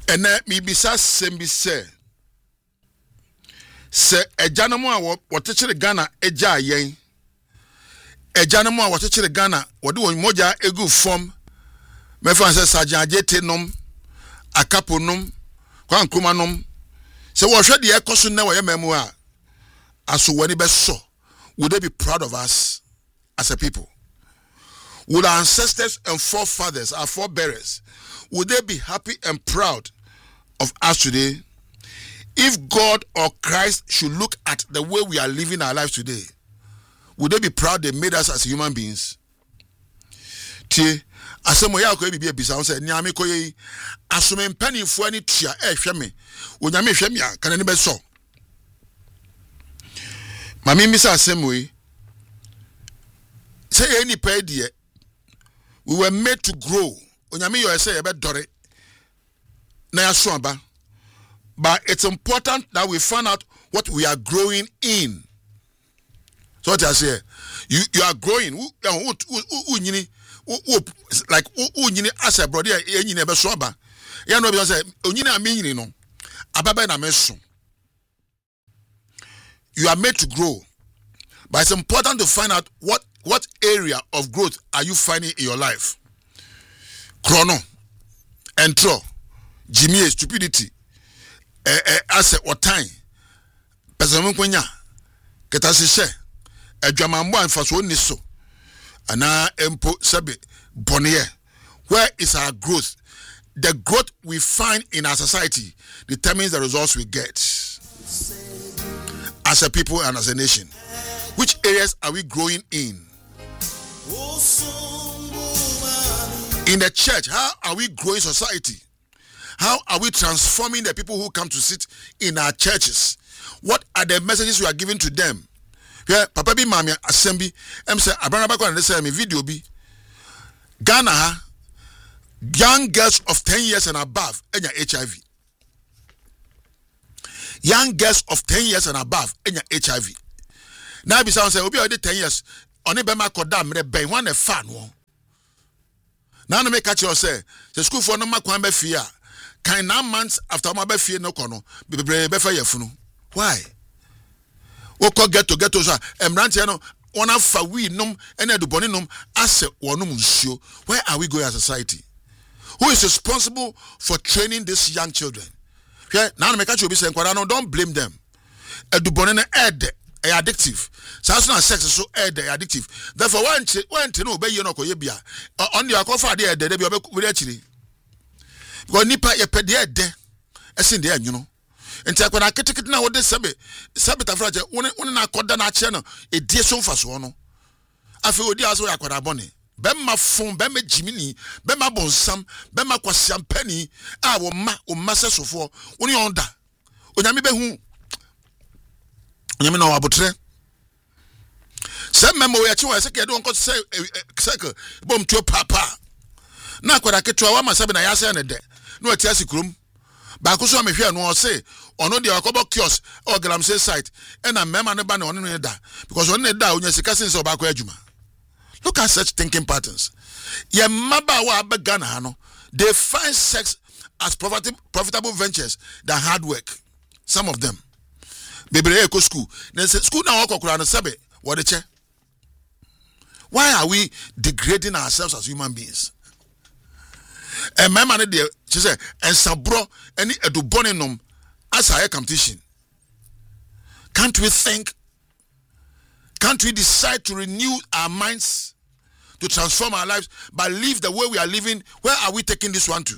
And me bisa sembi se ejanamu a wotechire Ghana eja yen ejanamu a wotechire Ghana wode won moja egu form me fan se sajajete nom akapo nom kwa nkoma nom se wo hwe de ekoso na wo yemamu a aso wani beso. Would they be proud of us as a people? Would our ancestors and forefathers, our forebearers, would they be happy and proud of us today? If God or Christ should look at the way we are living our lives today, would they be proud they made us as human beings? Asemoya ko bibia bisa on say nyame koyi asome mpanimfo ani tua ehwe me onyame hwe me kan ni beso. Mami misa asemwe say any pay we were made to grow. Onyame yo say e be dore na yaso aba. But it's important that we find out what we are growing in. So what I say, you are growing. Like as a brother, you never saw ba. You know because you know ababa na meso. You are made to grow, but it's important to find out what area of growth are you finding in your life. Chrono, entro, Jimmy, stupidity. Asset or time person kwenya ketasise adwamambo anfaso niso ana empo sebe boniye. Where is our growth? The growth we find in our society determines the results we get as a people and as a nation. Which areas are we growing in? In the church, how are we growing society? How are we transforming the people who come to sit in our churches? What are the messages we are giving to them? Yeah, Papa bi mami assembly. Say Abraham Bakwa and say me video bi. Ghana, young girls of 10 years and above enya HIV. Young girls of 10 years and above enya HIV. Now be sound say obi already 10 years. Oni be ma koda mre ben wan e fan won. Now no make catch you say the school for no ma kwan be fia. Can 9 months after my birthday no kono be fa yefunu. Why? Oko get to so emrante no one afa we nom ene aduboni nom ase wonum nsuo. Where are we going as a society? Who is responsible for training these young children? Okay, now make sure you be saying no, don't blame them. Aduboni na ed addictive. So sex is so addictive. Therefore when no be you no koye bia on the akofa de ed be obe actually. Because nipa ye pede de esin de anwuno enti akwara ketekete na wode sebe tafraje woni na akoda na ache no edie so mfaso no afi odi aso ya akwara bone bemma fon bemma jimini bemma bonsam bemma kwasiam pani a wo ma sesofo woni onda onyame behu onyame na wabotre se memo ya chiwa se kedo onko se bom tuo papa na akwara ketwa wa ma sebe na ya se ne de no atiasi krom ba ko so mehwe no o se ono de akobo kiosk or Galamsey site and a mema ne ba ne ono ne da because ono ne da onya sika sense oba ko adwuma. Look at such thinking patterns. Ye maba wa be Ghana no, they find sex as profitable ventures than hard work. Some of them bebre eko school na school na okokura no sebe what the che. Why are we degrading ourselves as human beings? And my man there, she said, and sabro any eduboninum as a competition. Can't we think? Can't we decide to renew our minds, to transform our lives, but live the way we are living? Where are we taking this one to?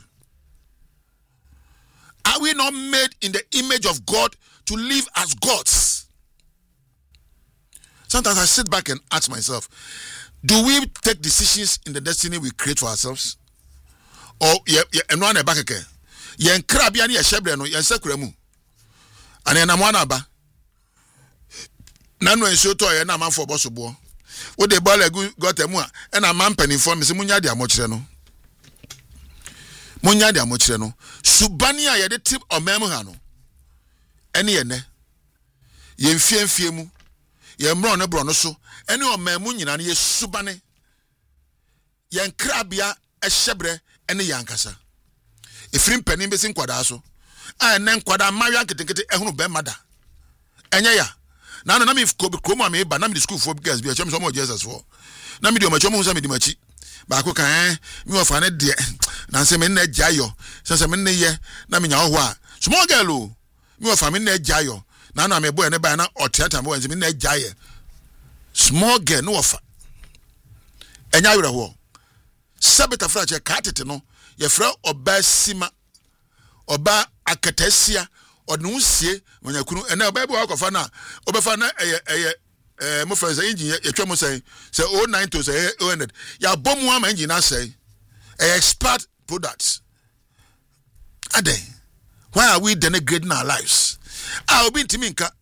Are we not made in the image of God to live as gods? Sometimes I sit back and ask myself, do we take decisions in the destiny we create for ourselves? Or no one back again. Yen krabia ni ehyebre no yen sakura mu. Ane na mwana ba. Na no enso to ye na manfo bosobo. Wo de ball got emu a e na man panifo me se munya de amokyere no. Munya de amokyere no. Subani a ye de tip omam ha no. Ene ye ne. Ye mfie mu. Ye mro ne bro no so. Ene omam nyina ne ye subane. Yen krabia ehyebre ene yankasa. Efrim penny be sin kwada so. And then kwada Marian Kete ehunu be mada. Enya ya. Na na mi kromo me ba na mi school for girls be a chom so more Jesus for. Na mi di o ma chom so mi di machi. Ba ko kan mi wo fa ne de na se me na jayo. Se me ne ye na mi nya ho a. Small girl o. Mi wo fa me na jayo. Na me boy ne ba na otiata me me na jaye. Small girl no offer. Enya wira ho. Sabita frache katete no ye fra oba sima oba akatasia odunsie manyakunu ena oba bi wakofa na obefa na mo friends engine ye twemo say 09 to say 100 ya bomu ama engine na say expert products ade why are we denigrating our lives obi ntimi nka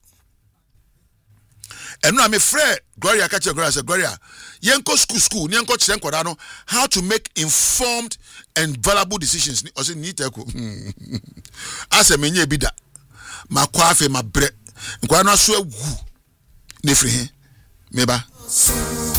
enu am frɛ Gloria ka che Gloria say Gloria yenko school ni yenko kire nkoda no how to make informed and valuable decisions o say ni teko ase menye bi da makwa afi mabre nkoda no so agu ne frɛ he meba